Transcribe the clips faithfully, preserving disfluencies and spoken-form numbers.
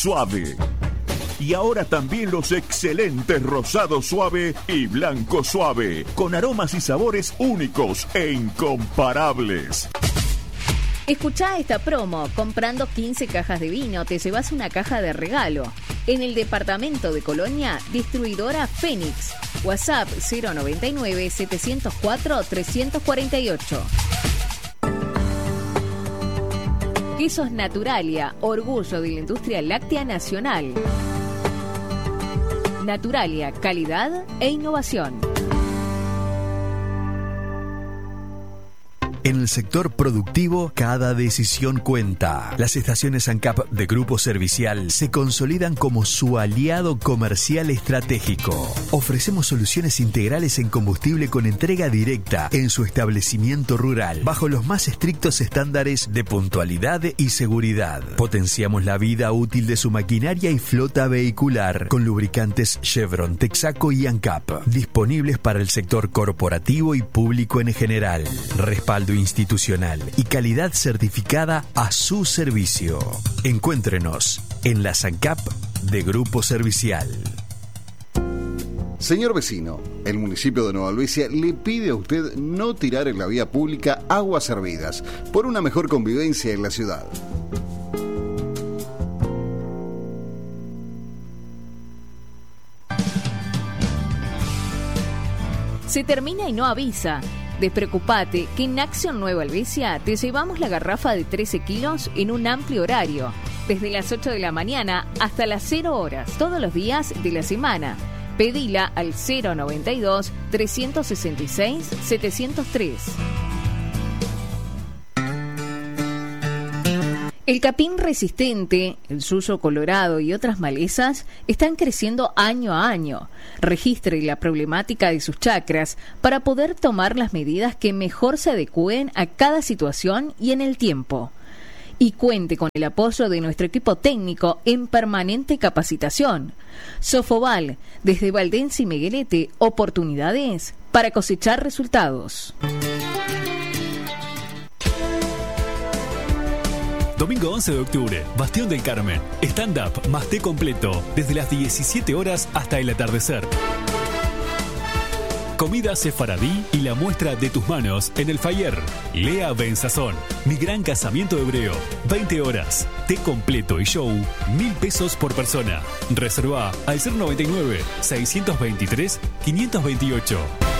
Suave. Y ahora también los excelentes Rosado Suave y Blanco Suave, con aromas y sabores únicos e incomparables. Escuchá esta promo. Comprando quince cajas de vino te llevas una caja de regalo. En el departamento de Colonia, distribuidora Fénix. WhatsApp cero noventa y nueve, setecientos cuatro, trescientos cuarenta y ocho. Quesos Naturalia, orgullo de la industria láctea nacional. Naturalia, calidad e innovación. En el sector productivo, cada decisión cuenta. Las estaciones ANCAP de Grupo Servicial se consolidan como su aliado comercial estratégico. Ofrecemos soluciones integrales en combustible con entrega directa en su establecimiento rural, bajo los más estrictos estándares de puntualidad y seguridad. Potenciamos la vida útil de su maquinaria y flota vehicular con lubricantes Chevron, Texaco y ANCAP, disponibles para el sector corporativo y público en general. Respaldo institucional y calidad certificada a su servicio. Encuéntrenos en la ANCAP de Grupo Servicial. Señor vecino, el municipio de Nueva Albesia le pide a usted no tirar en la vía pública aguas hervidas por una mejor convivencia en la ciudad. Se termina y no avisa. Despreocupate que en Action Nueva Albesia te llevamos la garrafa de trece kilos en un amplio horario, desde las ocho de la mañana hasta las cero horas, todos los días de la semana. Pedila al cero noventa y dos, trescientos sesenta y seis, setecientos tres. El capín resistente, el suyo colorado y otras malezas están creciendo año a año. Registre la problemática de sus chacras para poder tomar las medidas que mejor se adecúen a cada situación y en el tiempo. Y cuente con el apoyo de nuestro equipo técnico en permanente capacitación. Sofoval, desde Valdense y Miguelete, oportunidades para cosechar resultados. Domingo once de octubre, Bastión del Carmen. Stand-up más té completo, desde las diecisiete horas hasta el atardecer. Comida sefaradí y la muestra de tus manos en el Fayer. Lea Benzazón, Mi Gran Casamiento Hebreo. veinte horas. Té completo y show, mil pesos por persona. Reserva al cero noventa y nueve, seiscientos veintitrés, quinientos veintiocho.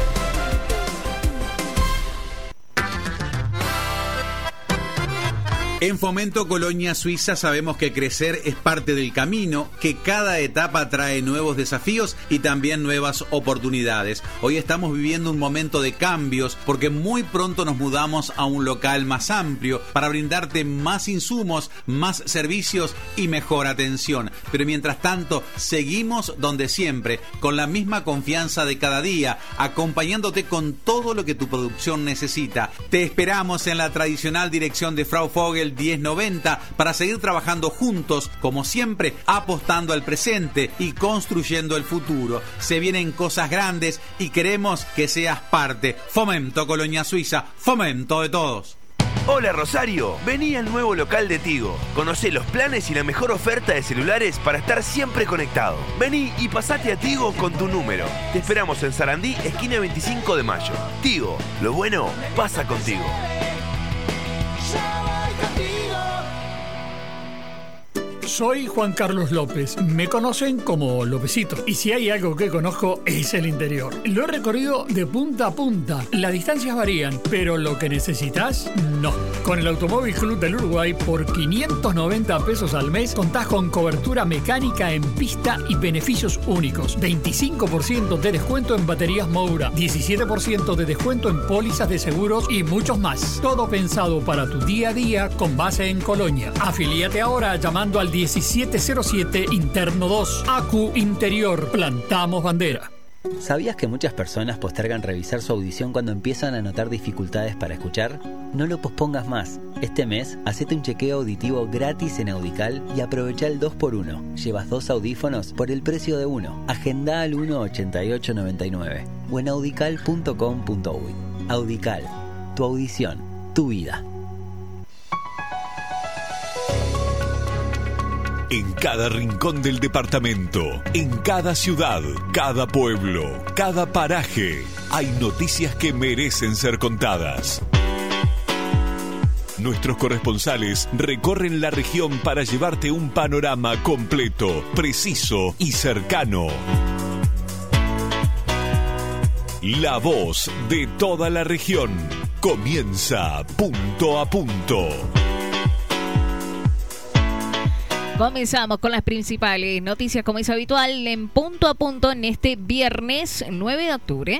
En Fomento Colonia Suiza sabemos que crecer es parte del camino, que cada etapa trae nuevos desafíos y también nuevas oportunidades. Hoy estamos viviendo un momento de cambios porque muy pronto nos mudamos a un local más amplio para brindarte más insumos, más servicios y mejor atención. Pero mientras tanto, seguimos donde siempre, con la misma confianza de cada día, acompañándote con todo lo que tu producción necesita. Te esperamos en la tradicional dirección de Frau Vogel diez noventa para seguir trabajando juntos, como siempre, apostando al presente y construyendo el futuro. Se vienen cosas grandes y queremos que seas parte. Fomento Colonia Suiza, fomento de todos. Hola Rosario, vení al nuevo local de Tigo. Conocé los planes y la mejor oferta de celulares para estar siempre conectado. Vení y pasate a Tigo con tu número. Te esperamos en Sarandí, esquina veinticinco de mayo. Tigo, lo bueno pasa contigo. Soy Juan Carlos López, me conocen como Lópezito, y si hay algo que conozco es el interior. Lo he recorrido de punta a punta, las distancias varían, pero lo que necesitas, no. Con el Automóvil Club del Uruguay, por quinientos noventa pesos al mes, contás con cobertura mecánica en pista y beneficios únicos. veinticinco por ciento de descuento en baterías Moura, diecisiete por ciento de descuento en pólizas de seguros y muchos más. Todo pensado para tu día a día con base en Colonia. Afilíate ahora llamando al diecisiete cero siete Interno dos. A Q Interior. Plantamos bandera. ¿Sabías que muchas personas postergan revisar su audición cuando empiezan a notar dificultades para escuchar? No lo pospongas más. Este mes, hacete un chequeo auditivo gratis en Audical y aprovecha el dos por uno. Llevas dos audífonos por el precio de uno. Agenda al uno ochenta y ocho noventa y nueve o en audical punto com punto uy. Audical. Tu audición. Tu vida. En cada rincón del departamento, en cada ciudad, cada pueblo, cada paraje, hay noticias que merecen ser contadas. Nuestros corresponsales recorren la región para llevarte un panorama completo, preciso y cercano. La voz de toda la región comienza punto a punto. Comenzamos con las principales noticias, como es habitual, en punto a punto en este viernes nueve de octubre.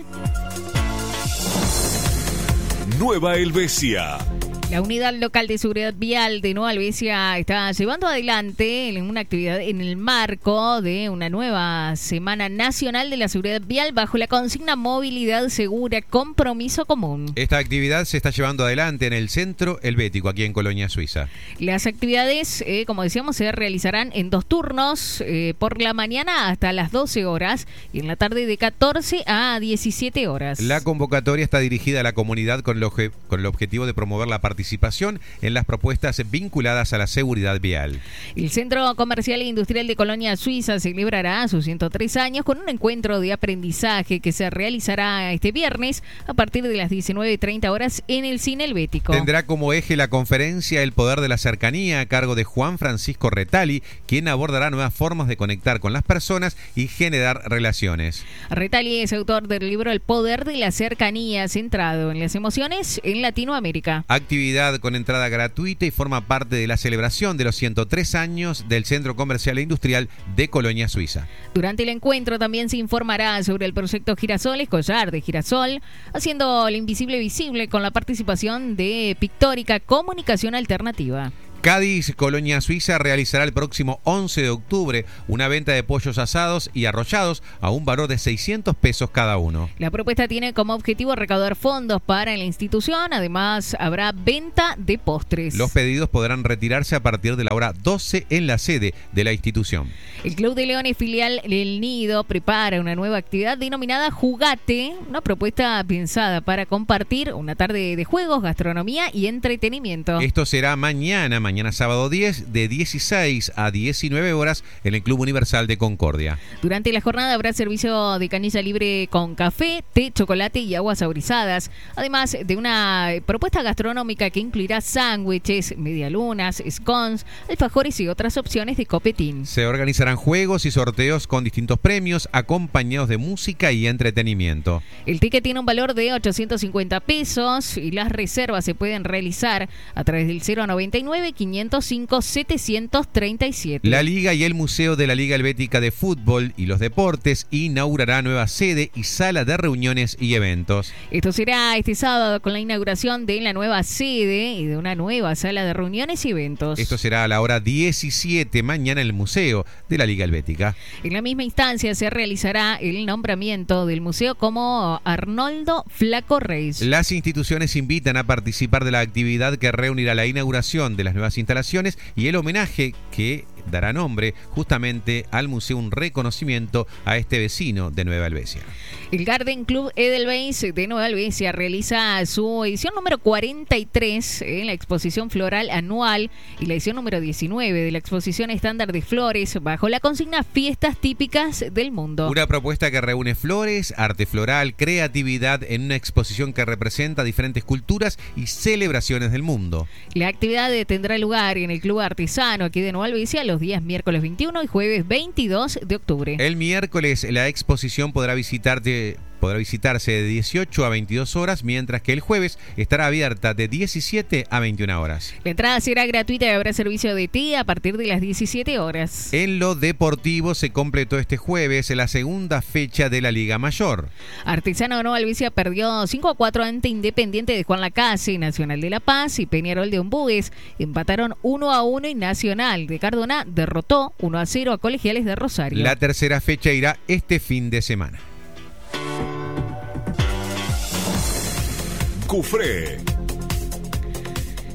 Nueva Helvecia. La Unidad Local de Seguridad Vial de Nueva Helvecia está llevando adelante en una actividad en el marco de una nueva Semana Nacional de la Seguridad Vial bajo la consigna Movilidad Segura, Compromiso Común. Esta actividad se está llevando adelante en el Centro Helvético, aquí en Colonia Suiza. Las actividades, eh, como decíamos, se realizarán en dos turnos, eh, por la mañana hasta las doce horas y en la tarde de catorce a diecisiete horas. La convocatoria está dirigida a la comunidad con el, obje- con el objetivo de promover la participación participación en las propuestas vinculadas a la seguridad vial. El Centro Comercial e Industrial de Colonia Suiza celebrará sus ciento tres años con un encuentro de aprendizaje que se realizará este viernes a partir de las diecinueve treinta horas en el Cine Helvético. Tendrá como eje la conferencia El Poder de la Cercanía a cargo de Juan Francisco Retali, quien abordará nuevas formas de conectar con las personas y generar relaciones. Retali es autor del libro El Poder de la Cercanía, centrado en las emociones en Latinoamérica. Actividad con entrada gratuita y forma parte de la celebración de los ciento tres años del Centro Comercial e Industrial de Colonia Suiza. Durante el encuentro también se informará sobre el proyecto Girasoles, Collar de Girasol, haciendo el invisible visible con la participación de Pictórica Comunicación Alternativa. Cádiz, Colonia Suiza, realizará el próximo once de octubre una venta de pollos asados y arrollados a un valor de seiscientos pesos cada uno. La propuesta tiene como objetivo recaudar fondos para la institución. Además, habrá venta de postres. Los pedidos podrán retirarse a partir de la hora doce en la sede de la institución. El Club de Leones filial El Nido prepara una nueva actividad denominada Jugate, una propuesta pensada para compartir una tarde de juegos, gastronomía y entretenimiento. Esto será mañana, mañana. Mañana sábado diez, de dieciséis a diecinueve horas en el Club Universal de Concordia. Durante la jornada habrá servicio de canilla libre con café, té, chocolate y aguas saborizadas, además de una propuesta gastronómica que incluirá sándwiches, medialunas, scones, alfajores y otras opciones de copetín. Se organizarán juegos y sorteos con distintos premios acompañados de música y entretenimiento. El ticket tiene un valor de ochocientos cincuenta pesos y las reservas se pueden realizar a través del cero noventa y nueve, quinientos cinco, setecientos treinta y siete. La Liga y el Museo de la Liga Helvética de Fútbol y los Deportes inaugurará nueva sede y sala de reuniones y eventos. Esto será este sábado con la inauguración de la nueva sede y de una nueva sala de reuniones y eventos. Esto será a la hora diecisiete mañana en el Museo de la Liga Helvética. En la misma instancia se realizará el nombramiento del museo como Arnoldo Flaco Reis. Las instituciones invitan a participar de la actividad que reunirá la inauguración de las nuevas instalaciones y el homenaje que dará nombre justamente al museo, un reconocimiento a este vecino de Nueva Helvecia. El Garden Club Edelweiss de Nueva Helvecia realiza su edición número cuarenta y tres en la exposición floral anual y la edición número diecinueve de la exposición estándar de flores bajo la consigna Fiestas Típicas del Mundo. Una propuesta que reúne flores, arte floral, creatividad en una exposición que representa diferentes culturas y celebraciones del mundo. La actividad tendrá lugar en el Club Artesano aquí de Nueva Helvecia los días miércoles veintiuno y jueves veintidós de octubre. El miércoles la exposición podrá visitarte podrá visitarse de dieciocho a veintidós horas, mientras que el jueves estará abierta de diecisiete a veintiuna horas. La entrada será gratuita y habrá servicio de té a partir de las diecisiete horas. En lo deportivo se completó este jueves la segunda fecha de la Liga Mayor. Artesano de Nueva Helvecia perdió cinco a cuatro ante Independiente de Juan Lacase, Nacional de La Paz y Peñarol de Ombugues empataron uno a uno y Nacional de Cardona derrotó uno a cero a Colegiales de Rosario. La tercera fecha irá este fin de semana. Cufré.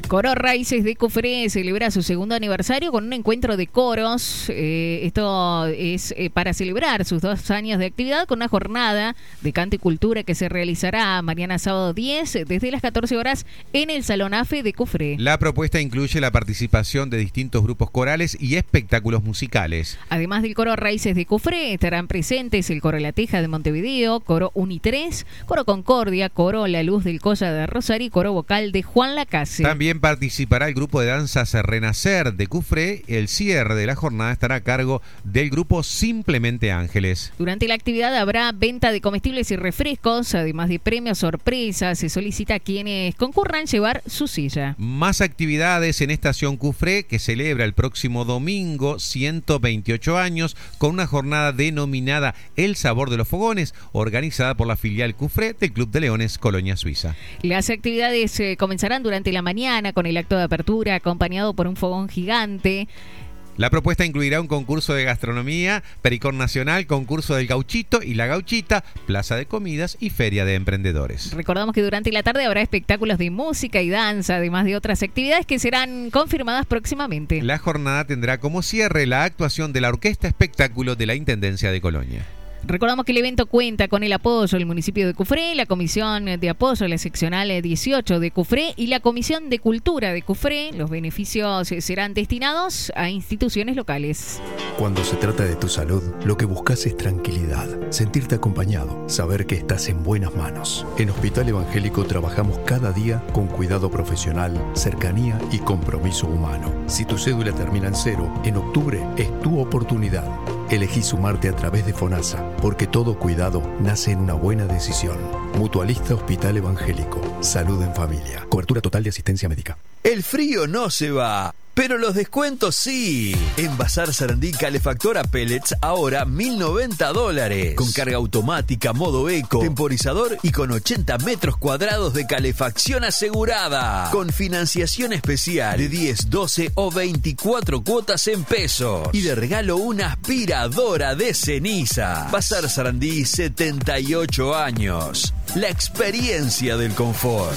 Coro Raíces de Cufré celebra su segundo aniversario con un encuentro de coros. Eh, esto es eh, para celebrar sus dos años de actividad con una jornada de canto y cultura que se realizará mañana sábado diez desde las catorce horas en el Salón A F E de Cufré. La propuesta incluye la participación de distintos grupos corales y espectáculos musicales. Además del Coro Raíces de Cufré, estarán presentes el Coro La Teja de Montevideo, Coro Unitres, Coro Concordia, Coro La Luz del Colla de Rosario y Coro Vocal de Juan Lacase. También participará el grupo de danzas Renacer de Cufré. El cierre de la jornada estará a cargo del grupo Simplemente Ángeles. Durante la actividad habrá venta de comestibles y refrescos, además de premios sorpresas. Se solicita a quienes concurran llevar su silla. Más actividades en Estación Cufré, que celebra el próximo domingo ciento veintiocho años con una jornada denominada El Sabor de los Fogones, organizada por la filial Cufré del Club de Leones Colonia Suiza. Las actividades eh, comenzarán durante la mañana con el acto de apertura acompañado por un fogón gigante. La propuesta incluirá un concurso de gastronomía, pericón nacional, concurso del gauchito y la gauchita, plaza de comidas y feria de emprendedores. Recordamos que durante la tarde habrá espectáculos de música y danza, además de otras actividades que serán confirmadas próximamente. La jornada tendrá como cierre la actuación de la Orquesta Espectáculo de la Intendencia de Colonia. Recordamos que el evento cuenta con el apoyo del municipio de Cufré, la Comisión de Apoyo a la Seccional dieciocho de Cufré y la Comisión de Cultura de Cufré. Los beneficios serán destinados a instituciones locales. Cuando se trata de tu salud, lo que buscas es tranquilidad, sentirte acompañado, saber que estás en buenas manos. En Hospital Evangélico trabajamos cada día con cuidado profesional, cercanía y compromiso humano. Si tu cédula termina en cero, en octubre es tu oportunidad. Elegí sumarte a través de FONASA, porque todo cuidado nace en una buena decisión. Mutualista Hospital Evangélico. Salud en familia. Cobertura total de asistencia médica. El frío no se va, pero los descuentos sí. En Bazar Sarandí, calefactora pellets, ahora mil noventa dólares. Con carga automática, modo eco, temporizador y con ochenta metros cuadrados de calefacción asegurada. Con financiación especial de diez, doce o veinticuatro cuotas en pesos. Y de regalo una aspiradora de ceniza. Bazar Sarandí, setenta y ocho años. La experiencia del confort.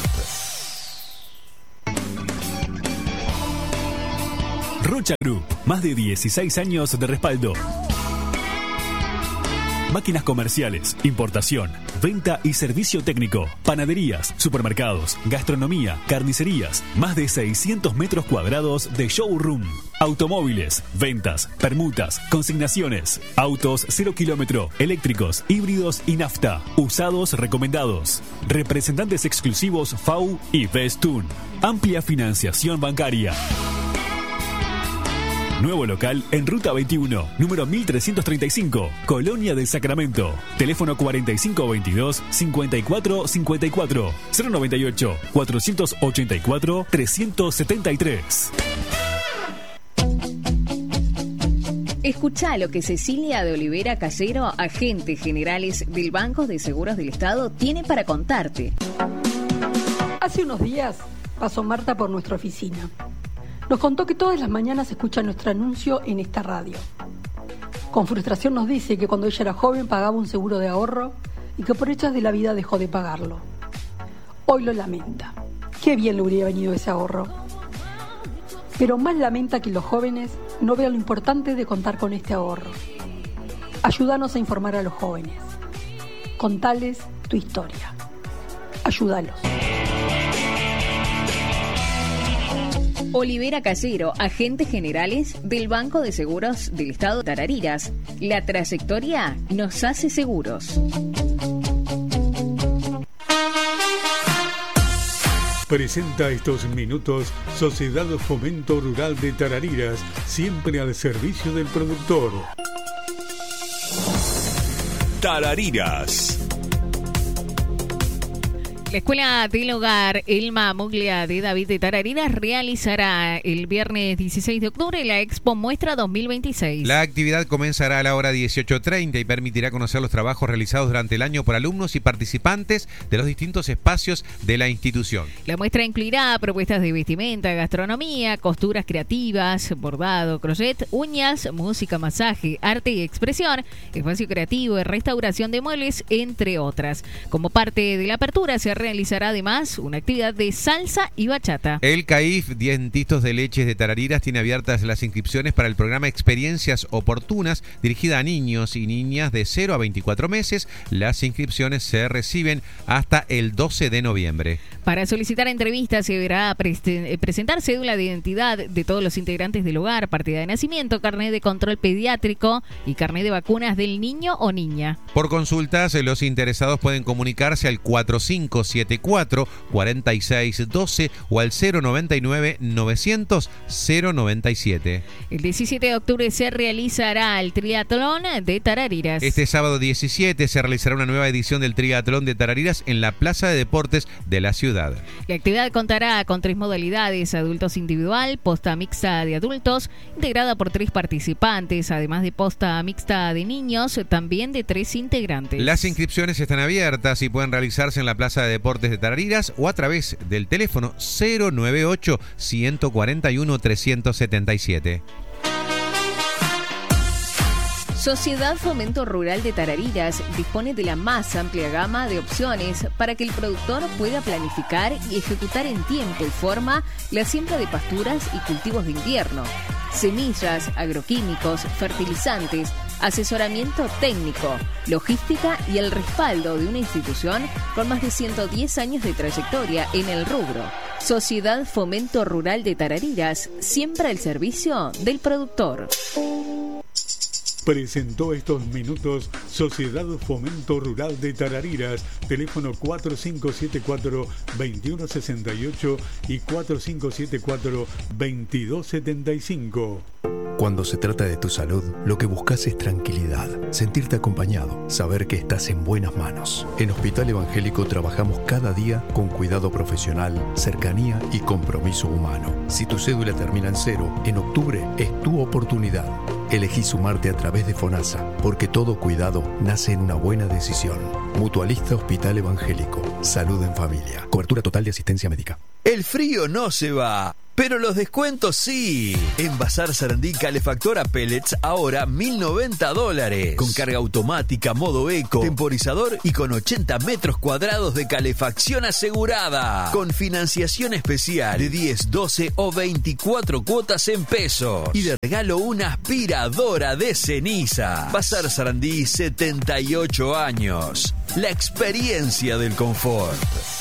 Rocha Group, más de dieciséis años de respaldo. Máquinas comerciales, importación, venta y servicio técnico, panaderías, supermercados, gastronomía, carnicerías, más de seiscientos metros cuadrados de showroom, automóviles, ventas, permutas, consignaciones, autos cero kilómetro, eléctricos, híbridos y nafta, usados recomendados, representantes exclusivos F A U y Bestun, amplia financiación bancaria. Nuevo local en Ruta veintiuno, número mil trescientos treinta y cinco, Colonia del Sacramento. Teléfono cuarenta y cinco veintidós, cincuenta y cuatro cincuenta y cuatro, cero noventa y ocho, cuatrocientos ochenta y cuatro, trescientos setenta y tres. Escuchá lo que Cecilia de Olivera Casero, agente generales del Banco de Seguros del Estado, tiene para contarte. Hace unos días pasó Marta por nuestra oficina. Nos contó que todas las mañanas escucha nuestro anuncio en esta radio. Con frustración nos dice que cuando ella era joven pagaba un seguro de ahorro y que por hechas de la vida dejó de pagarlo. Hoy lo lamenta. Qué bien le hubiera venido ese ahorro. Pero más lamenta que los jóvenes no vean lo importante de contar con este ahorro. Ayúdanos a informar a los jóvenes. Contales tu historia. Ayúdalos. Olivera Casero, agentes generales del Banco de Seguros del Estado de Tarariras. La trayectoria nos hace seguros. Presenta estos minutos Sociedad Fomento Rural de Tarariras, siempre al servicio del productor. Tarariras. La Escuela del Hogar Elma Muglia de David de Tarariras realizará el viernes dieciséis de octubre la Expo Muestra dos mil veintiséis. La actividad comenzará a la hora dieciocho treinta y permitirá conocer los trabajos realizados durante el año por alumnos y participantes de los distintos espacios de la institución. La muestra incluirá propuestas de vestimenta, gastronomía, costuras creativas, bordado, crochet, uñas, música, masaje, arte y expresión, espacio creativo, restauración de muebles, entre otras. Como parte de la apertura se realizará además una actividad de salsa y bachata. El CAIF Dientistas de Leches de Tarariras tiene abiertas las inscripciones para el programa Experiencias Oportunas, dirigida a niños y niñas de cero a veinticuatro meses. Las inscripciones se reciben hasta el doce de noviembre. Para solicitar entrevistas se deberá pre- presentar cédula de identidad de todos los integrantes del hogar, partida de nacimiento, carnet de control pediátrico y carnet de vacunas del niño o niña. Por consultas, los interesados pueden comunicarse al cuatro cinco siete cuatro, cuatro seis uno dos o al cero noventa y nueve, novecientos, cero noventa y siete. El diecisiete de octubre se realizará el triatlón de Tarariras. Este sábado diecisiete se realizará una nueva edición del triatlón de Tarariras en la Plaza de Deportes de la ciudad. La actividad contará con tres modalidades: adultos individual, posta mixta de adultos, integrada por tres participantes, además de posta mixta de niños, también de tres integrantes. Las inscripciones están abiertas y pueden realizarse en la Plaza de Deportes de Tarariras o a través del teléfono cero noventa y ocho, ciento cuarenta y uno, trescientos setenta y siete. Sociedad Fomento Rural de Tarariras dispone de la más amplia gama de opciones para que el productor pueda planificar y ejecutar en tiempo y forma la siembra de pasturas y cultivos de invierno, semillas, agroquímicos, fertilizantes, asesoramiento técnico, logística y el respaldo de una institución con más de ciento diez años de trayectoria en el rubro. Sociedad Fomento Rural de Tarariras, siempre al servicio del productor. Presentó estos minutos Sociedad Fomento Rural de Tarariras, teléfono cuatro cinco siete cuatro, dos uno seis ocho y cuatro cinco siete cuatro, veintidós setenta y cinco. Cuando se trata de tu salud, lo que buscas es tranquilidad, sentirte acompañado, saber que estás en buenas manos. En Hospital Evangélico trabajamos cada día con cuidado profesional, cercanía y compromiso humano. Si tu cédula termina en cero, en octubre es tu oportunidad. Elegí sumarte a través de FONASA, porque todo cuidado nace en una buena decisión. Mutualista Hospital Evangélico. Salud en familia. Cobertura total de asistencia médica. El frío no se va, pero los descuentos sí. En Bazar Sarandí Calefactora Pellets ahora mil noventa dólares. Con carga automática, modo eco, temporizador y con ochenta metros cuadrados de calefacción asegurada. Con financiación especial de diez, doce o veinticuatro cuotas en pesos. Y de regalo una aspiradora de ceniza. Bazar Sarandí, setenta y ocho años. La experiencia del confort.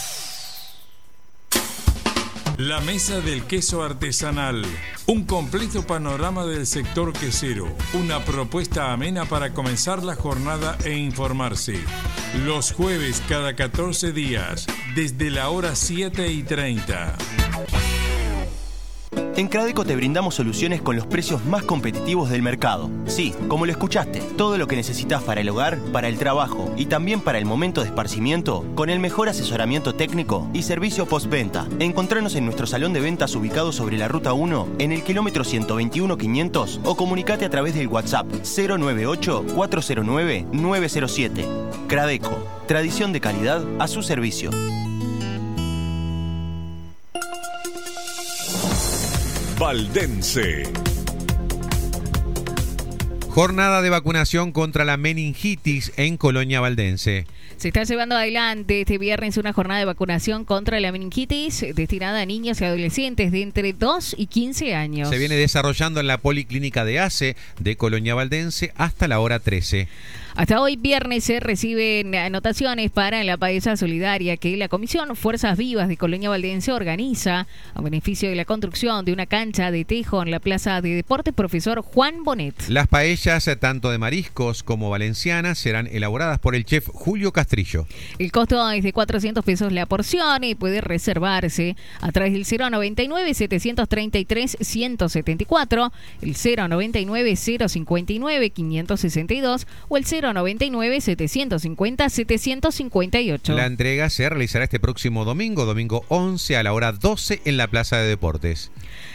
La Mesa del Queso Artesanal. Un completo panorama del sector quesero. Una propuesta amena para comenzar la jornada e informarse. Los jueves cada catorce días, desde la hora siete y treinta. En Cradeco te brindamos soluciones con los precios más competitivos del mercado. Sí, como lo escuchaste, todo lo que necesitas para el hogar, para el trabajo y también para el momento de esparcimiento, con el mejor asesoramiento técnico y servicio postventa. Encontranos en nuestro salón de ventas ubicado sobre la Ruta uno, en el kilómetro ciento veintiuno quinientos, o comunicate a través del WhatsApp cero noventa y ocho, cuatro cero nueve, nueve cero siete. Cradeco, tradición de calidad a su servicio. Valdense. Jornada de vacunación contra la meningitis en Colonia Valdense. Se está llevando adelante este viernes una jornada de vacunación contra la meningitis destinada a niños y adolescentes de entre dos y quince años. Se viene desarrollando en la Policlínica de A C E de Colonia Valdense hasta la hora trece. Hasta hoy viernes se reciben anotaciones para la paesa solidaria que la Comisión Fuerzas Vivas de Colonia Valdense organiza a beneficio de la construcción de una cancha de tejo en la Plaza de Deportes Profesor Juan Bonet. Las paellas, tanto de mariscos como valencianas, serán elaboradas por el chef Julio Castrillo. El costo es de cuatrocientos pesos la porción y puede reservarse a través del cero noventa y nueve, setecientos treinta y tres, ciento setenta y cuatro, el cero noventa y nueve, cero cincuenta y nueve, quinientos sesenta y dos o el cero noventa y nueve, setecientos cincuenta, setecientos cincuenta y ocho. La entrega se realizará este próximo domingo, domingo once a la hora doce en la Plaza de Deportes.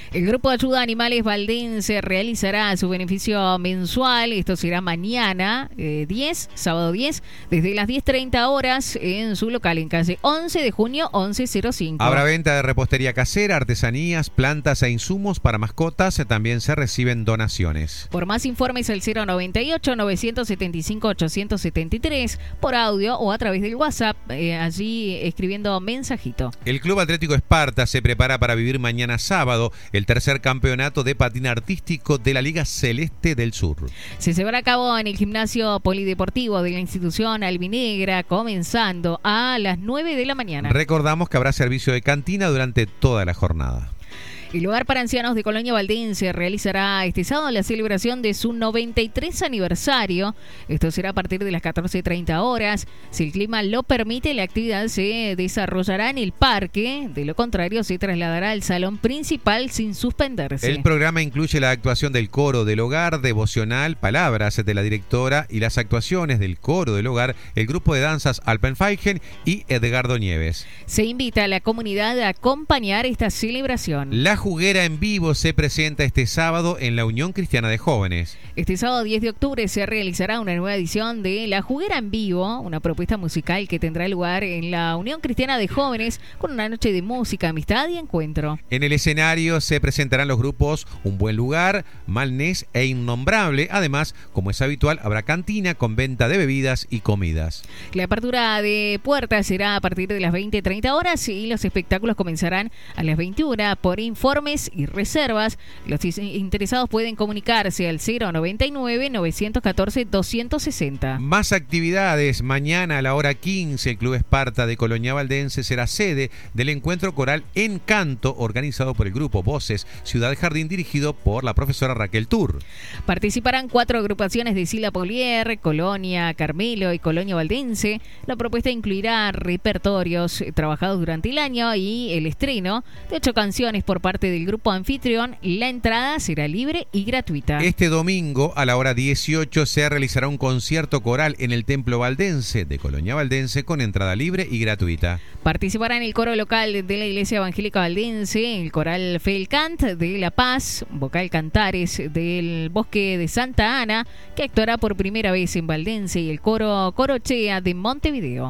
El Grupo de Ayuda a Animales Valdense realizará su beneficio mensual. Esto será mañana eh, diez, sábado diez, desde las diez treinta horas en su local en calle once de junio once cero cinco. Habrá venta de repostería casera, artesanías, plantas e insumos para mascotas. También se reciben donaciones. Por más informes al cero noventa y ocho, novecientos setenta y cinco, ochocientos setenta y tres por audio o a través del WhatsApp, eh, allí escribiendo mensajito. El Club Atlético Esparta se prepara para vivir mañana sábado el tercer campeonato de patín artístico de la Liga Celeste del Sur. Se llevará a cabo en el gimnasio polideportivo de la institución albinegra, comenzando a las nueve de la mañana. Recordamos que habrá servicio de cantina durante toda la jornada. El Hogar para Ancianos de Colonia Valdense realizará este sábado la celebración de su noventa y tres aniversario. Esto será a partir de las catorce treinta horas. Si el clima lo permite, la actividad se desarrollará en el parque. De lo contrario, se trasladará al salón principal sin suspenderse. El programa incluye la actuación del coro del hogar, devocional, palabras de la directora y las actuaciones del coro del hogar, el grupo de danzas Alpenfeigen y Edgardo Nieves. Se invita a la comunidad a acompañar esta celebración. La Juguera en Vivo se presenta este sábado en la Unión Cristiana de Jóvenes. Este sábado diez de octubre se realizará una nueva edición de La Juguera en Vivo, una propuesta musical que tendrá lugar en la Unión Cristiana de Jóvenes con una noche de música, amistad y encuentro. En el escenario se presentarán los grupos Un Buen Lugar, Malnés e Innombrable. Además, como es habitual, habrá cantina con venta de bebidas y comidas. La apertura de puertas será a partir de las veinte treinta horas y los espectáculos comenzarán a las veintiuna. Por informes y reservas, los interesados pueden comunicarse al cero noventa y nueve, novecientos catorce, doscientos sesenta. Más actividades. Mañana a la hora quince, el Club Esparta de Colonia Valdense será sede del encuentro coral Encanto, organizado por el grupo Voces Ciudad Jardín, dirigido por la profesora Raquel Tur. Participarán cuatro agrupaciones de Sila Polier, Colonia Carmelo y Colonia Valdense. La propuesta incluirá repertorios trabajados durante el año y el estreno de ocho canciones por parte del grupo anfitrión. La entrada será libre y gratuita. Este domingo a la hora dieciocho se realizará un concierto coral en el Templo Valdense de Colonia Valdense con entrada libre y gratuita. Participarán el coro local de la Iglesia Evangélica Valdense, el coral Felcant de La Paz, vocal Cantares del Bosque de Santa Ana, que actuará por primera vez en Valdense, y el coro Corochea de Montevideo.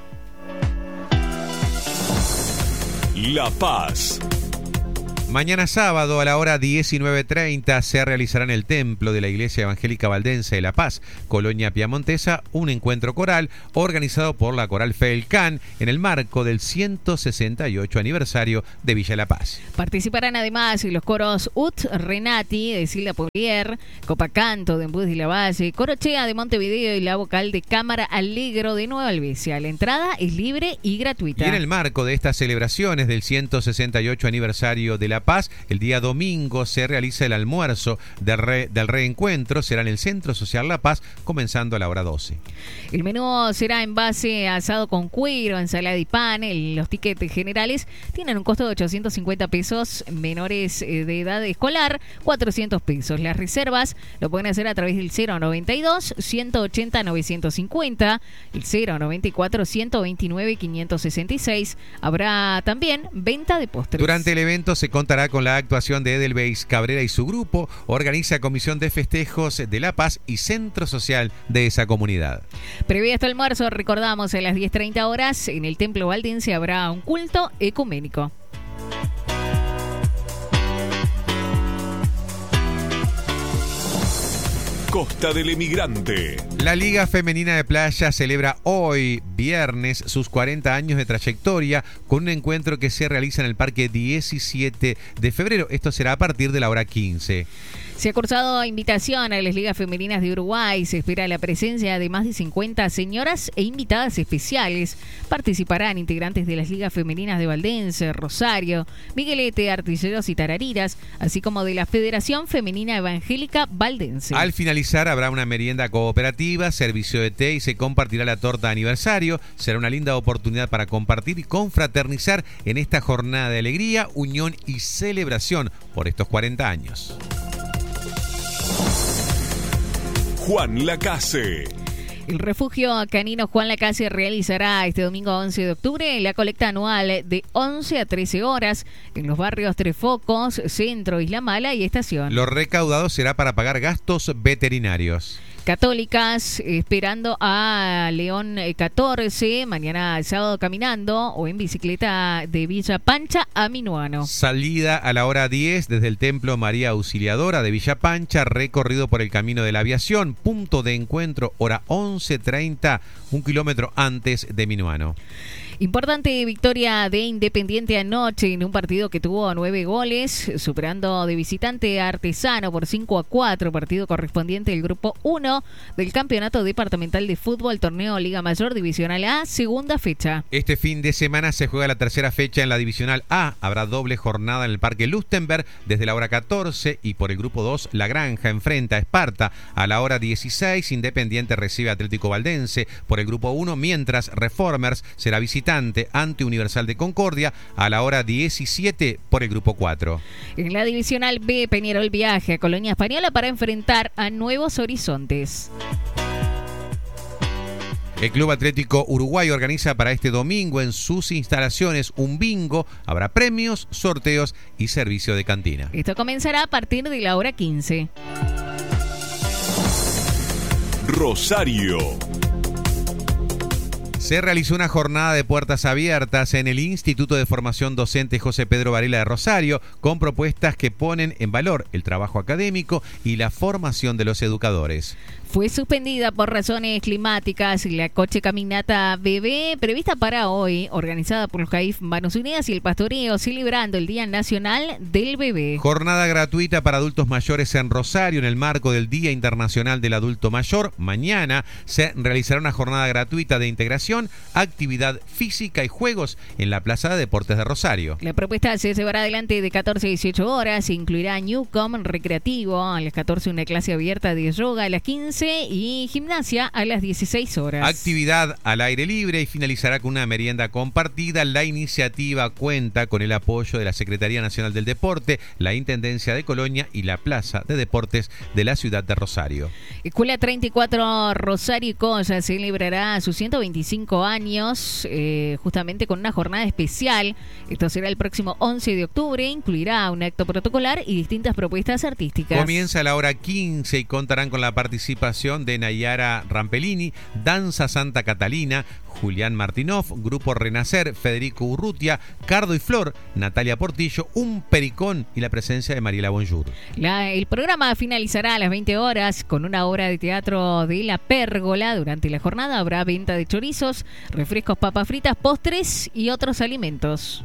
La Paz. Mañana sábado a la hora diecinueve treinta se realizará en el templo de la Iglesia Evangélica Valdense de La Paz, Colonia Piamontesa, un encuentro coral organizado por la Coral Felcán en el marco del ciento sesenta y ocho aniversario de Villa La Paz. Participarán además los coros Ut Renati de Silda Polier, Copacanto de Embúes de la Valle, Corochea de Montevideo y la vocal de Cámara Alegro de Nueva Albesia. La entrada es libre y gratuita. Y en el marco de estas celebraciones del ciento sesenta y ocho aniversario de La Paz, el día domingo se realiza el almuerzo de re, del reencuentro. Será en el Centro Social La Paz, comenzando a la hora doce. El menú será en base a asado con cuero, ensalada y pan. El, los tickets generales tienen un costo de ochocientos cincuenta pesos, menores de edad escolar cuatrocientos pesos. Las reservas lo pueden hacer a través del cero noventa y dos, ciento ochenta, novecientos cincuenta, el cero noventa y cuatro, ciento veintinueve, quinientos sesenta y seis. Habrá también venta de postres. Durante el evento se contará con la actuación de Edelweiss Cabrera y su grupo. Organiza Comisión de Festejos de La Paz y Centro Social de esa comunidad. Previo a este almuerzo, recordamos, a las diez treinta horas en el Templo Valdense habrá un culto ecuménico. Costa del Emigrante. La Liga Femenina de Playa celebra hoy, viernes, sus cuarenta años de trayectoria con un encuentro que se realiza en el Parque diecisiete de febrero. Esto será a partir de la hora quince. Se ha cursado invitación a las ligas femeninas de Uruguay. Se espera la presencia de más de cincuenta señoras e invitadas especiales. Participarán integrantes de las ligas femeninas de Valdense, Rosario, Miguelete, Artilleros y Tarariras, así como de la Federación Femenina Evangélica Valdense. Al finalizar habrá una merienda cooperativa, servicio de té y se compartirá la torta de aniversario. Será una linda oportunidad para compartir y confraternizar en esta jornada de alegría, unión y celebración por estos cuarenta años. Juan Lacase. El refugio canino Juan Lacase realizará este domingo once de octubre la colecta anual de once a trece horas en los barrios Tres Focos, Centro, Isla Mala y Estación. Lo recaudado será para pagar gastos veterinarios. Católicas esperando a León catorce, mañana sábado caminando o en bicicleta de Villa Pancha a Minuano. Salida a la hora diez desde el Templo María Auxiliadora de Villa Pancha, recorrido por el Camino de la Aviación, punto de encuentro hora once treinta, un kilómetro antes de Minuano. Importante victoria de Independiente anoche en un partido que tuvo nueve goles, superando de visitante a Artesano por cinco a cuatro, partido correspondiente del grupo uno del Campeonato Departamental de Fútbol, torneo Liga Mayor Divisional A, segunda fecha. Este fin de semana se juega la tercera fecha en la Divisional A. Habrá doble jornada en el Parque Lustenberg desde la hora catorce y por el grupo dos, La Granja enfrenta a Esparta a la hora dieciséis. Independiente recibe a Atlético Valdense por el grupo uno, mientras Reformers será visitante ante Universal de Concordia a la hora diecisiete por el grupo cuatro. En la Divisional B, Peñarol viaje a Colonia Española para enfrentar a Nuevos Horizontes. El Club Atlético Uruguay organiza para este domingo en sus instalaciones un bingo. Habrá premios, sorteos y servicio de cantina. Esto comenzará a partir de la hora quince. Rosario. Se realizó una jornada de puertas abiertas en el Instituto de Formación Docente José Pedro Varela de Rosario, con propuestas que ponen en valor el trabajo académico y la formación de los educadores. Fue suspendida por razones climáticas la coche caminata bebé prevista para hoy, organizada por los C A I F Manos Unidas y el Pastoreo, celebrando el Día Nacional del Bebé. Jornada gratuita para adultos mayores en Rosario en el marco del Día Internacional del Adulto Mayor. Mañana se realizará una jornada gratuita de integración, actividad física y juegos en la Plaza de Deportes de Rosario. La propuesta se llevará adelante de catorce a dieciocho horas, incluirá Newcom recreativo, a las catorce una clase abierta de yoga, a las quince y gimnasia a las dieciséis horas. Actividad al aire libre y finalizará con una merienda compartida. La iniciativa cuenta con el apoyo de la Secretaría Nacional del Deporte, la Intendencia de Colonia y la Plaza de Deportes de la ciudad de Rosario. Escuela treinta y cuatro Rosario y Colla celebrará sus ciento veinticinco años eh, justamente con una jornada especial. Esto será el próximo once de octubre, incluirá un acto protocolar y distintas propuestas artísticas. Comienza a la hora quince y contarán con la participación de Nayara Rampellini, Danza Santa Catalina, Julián Martinov, Grupo Renacer, Federico Urrutia, Cardo y Flor, Natalia Portillo, Un Pericón y la presencia de Mariela Bonjour. La, el programa finalizará a las veinte horas con una obra de teatro de La Pérgola. Durante la jornada habrá venta de chorizos, refrescos, papas fritas, postres y otros alimentos.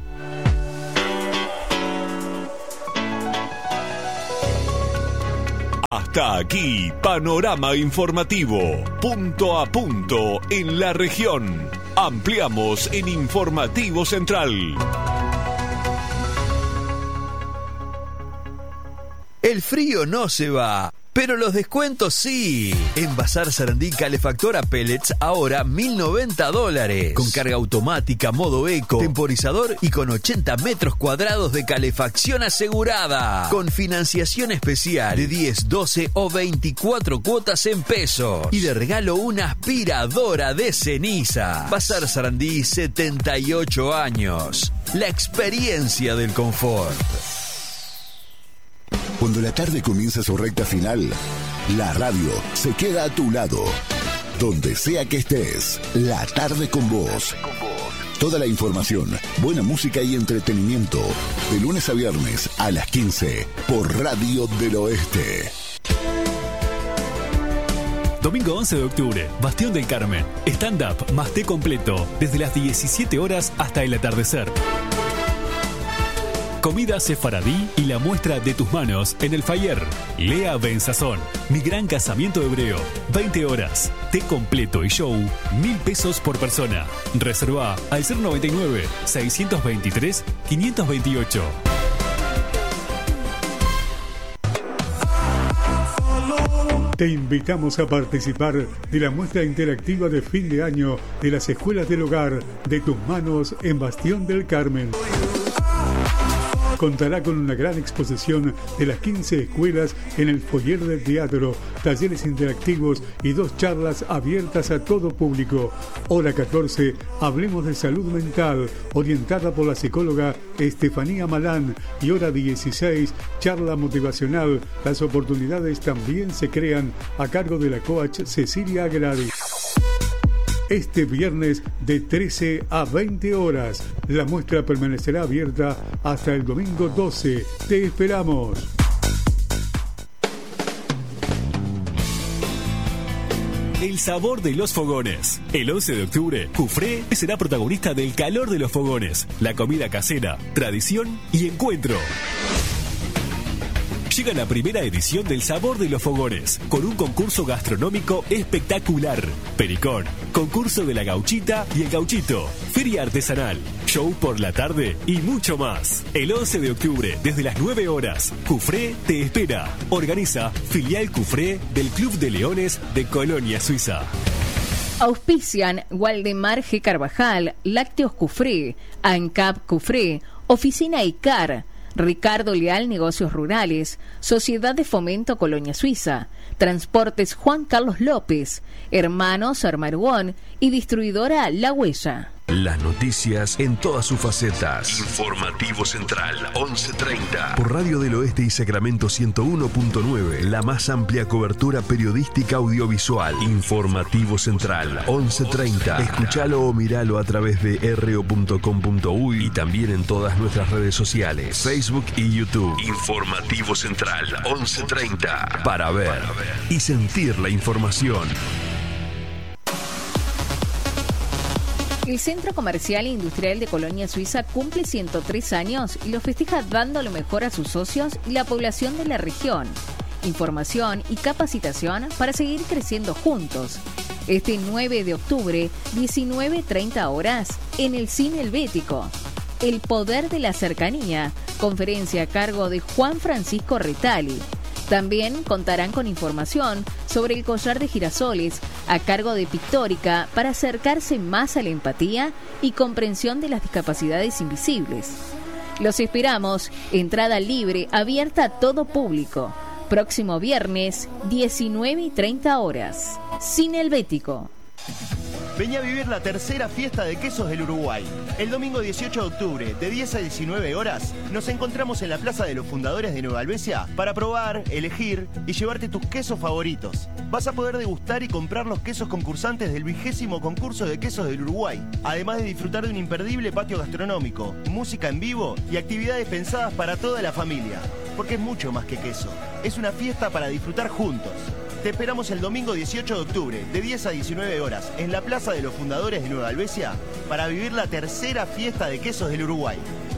Hasta aquí, panorama informativo, punto a punto en la región. Ampliamos en Informativo Central. El frío no se va, pero los descuentos sí. En Bazar Sarandí Calefactora Pellets ahora mil noventa dólares. Con carga automática, modo eco, temporizador y con ochenta metros cuadrados de calefacción asegurada. Con financiación especial de diez, doce o veinticuatro cuotas en pesos. Y de regalo una aspiradora de ceniza. Bazar Sarandí, setenta y ocho años. La experiencia del confort. Cuando la tarde comienza su recta final, la radio se queda a tu lado. Donde sea que estés, la tarde con vos. Toda la información, buena música y entretenimiento. De lunes a viernes a las quince por Radio del Oeste. Domingo once de octubre, Bastión del Carmen. Stand-up más té completo, desde las diecisiete horas hasta el atardecer. Comida sefaradí y la muestra de tus manos en el Fayer. Lea Benzazón, Mi Gran Casamiento Hebreo. veinte horas. Té completo y show, mil pesos por persona. Reserva al cero noventa y nueve, seiscientos veintitrés, quinientos veintiocho. Te invitamos a participar de la muestra interactiva de fin de año de las Escuelas del Hogar de tus manos en Bastión del Carmen. contará con una gran exposición de las quince escuelas en el foyer del teatro, talleres interactivos y dos charlas abiertas a todo público. Hora catorce, hablemos de salud mental, orientada por la psicóloga Estefanía Malán. Y hora dieciséis, charla motivacional. Las oportunidades también se crean, a cargo de la coach Cecilia Agradi. Este viernes de trece a veinte horas. La muestra permanecerá abierta hasta el domingo doce. Te esperamos. El sabor de los fogones. El once de octubre, Cufré será protagonista del calor de los fogones, la comida casera, tradición y encuentro. Llega la primera edición del Sabor de los Fogones, con un concurso gastronómico espectacular. Pericón, concurso de la gauchita y el gauchito, feria artesanal, show por la tarde y mucho más. El once de octubre, desde las nueve horas, Cufré te espera. Organiza Filial Cufré del Club de Leones de Colonia, Suiza. Auspician Waldemar G. Carvajal, Lácteos Cufré, ANCAP Cufré, Oficina ICAR, Ricardo Leal Negocios Rurales, Sociedad de Fomento Colonia Suiza, Transportes Juan Carlos López, Hermanos Armarugón y Distribuidora La Huella. Las noticias en todas sus facetas. Informativo Central, once treinta. Por Radio del Oeste y Sacramento ciento uno punto nueve. La más amplia cobertura periodística audiovisual. Informativo Central, once treinta. Escuchalo o miralo a través de r o punto com punto u y también en todas nuestras redes sociales, Facebook y YouTube. Informativo Central, once treinta. Para ver y sentir la información. El Centro Comercial e Industrial de Colonia Suiza cumple ciento tres años y lo festeja dando lo mejor a sus socios y la población de la región. Información y capacitación para seguir creciendo juntos. Este nueve de octubre, diecinueve treinta horas, en el Cine Helvético. El poder de la cercanía, conferencia a cargo de Juan Francisco Retali. También contarán con información sobre el collar de girasoles a cargo de Pictórica para acercarse más a la empatía y comprensión de las discapacidades invisibles. Los esperamos, entrada libre, abierta a todo público. Próximo viernes, diecinueve y treinta horas. Cine Helvético. Vení a vivir la tercera fiesta de quesos del Uruguay. El domingo dieciocho de octubre, de diez a diecinueve horas, nos encontramos en la Plaza de los Fundadores de Nueva Helvecia para probar, elegir y llevarte tus quesos favoritos. Vas a poder degustar y comprar los quesos concursantes del vigésimo concurso de quesos del Uruguay, además de disfrutar de un imperdible patio gastronómico, música en vivo y actividades pensadas para toda la familia. Porque es mucho más que queso, es una fiesta para disfrutar juntos. Te esperamos el domingo dieciocho de octubre, de diez a diecinueve horas, en la Plaza de los Fundadores de Nueva Helvecia, para vivir la tercera fiesta de quesos del Uruguay.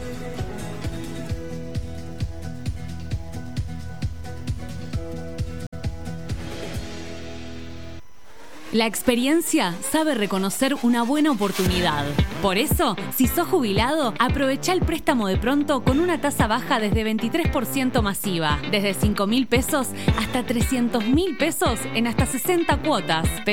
La experiencia sabe reconocer una buena oportunidad. Por eso, si sos jubilado, aprovecha el préstamo de pronto con una tasa baja desde veintitrés por ciento masiva, desde cinco mil pesos hasta trescientos mil pesos en hasta sesenta cuotas.